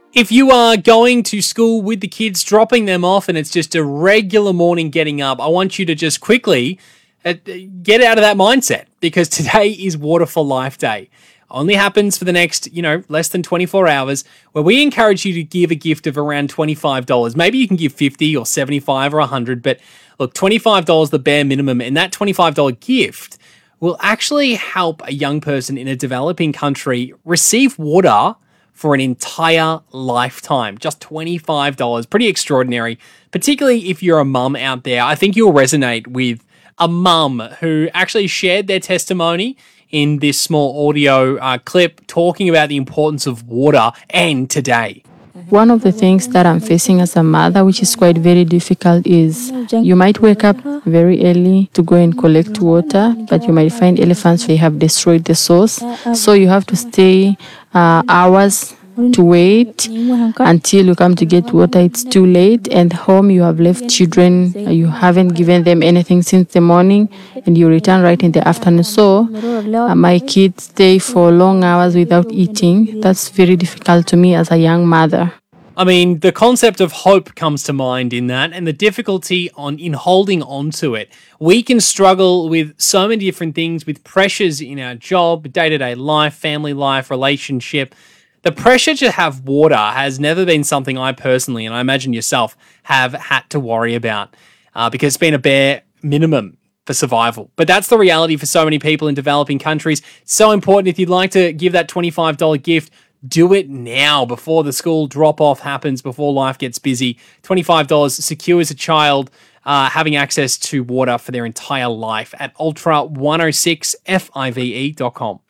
If you are going to school with the kids, dropping them off, and it's just a regular morning getting up, I want you to just quickly get out of that mindset, because today is Water for Life Day. Only happens for the next, less than 24 hours, where we encourage you to give a gift of around $25. Maybe you can give 50 or 75 or 100, but look, $25 the bare minimum, and that $25 gift will actually help a young person in a developing country receive water for an entire lifetime. Just $25. Pretty extraordinary, particularly if you're a mum out there. I think you'll resonate with a mum who actually shared their testimony in this small audio clip talking about the importance of water and today. One of the things that I'm facing as a mother, which is quite very difficult, is you might wake up very early to go and collect water, but you might find elephants, they have destroyed the source. So you have to stay hours to wait until you come to get water. It's too late, and home you have left children, you haven't given them anything since the morning, and you return right in the afternoon. So my kids stay for long hours without eating. That's very difficult to me as a young mother. I mean, the concept of hope comes to mind in that, and the difficulty in holding on to it. We can struggle with so many different things, with pressures in our job, day-to-day life, family life, relationship. The pressure to have water has never been something I personally, and I imagine yourself, have had to worry about because it's been a bare minimum for survival. But that's the reality for so many people in developing countries. It's so important. If you'd like to give that $25 gift, do it now before the school drop-off happens, before life gets busy. $25 secures a child having access to water for their entire life at ultra106five.com.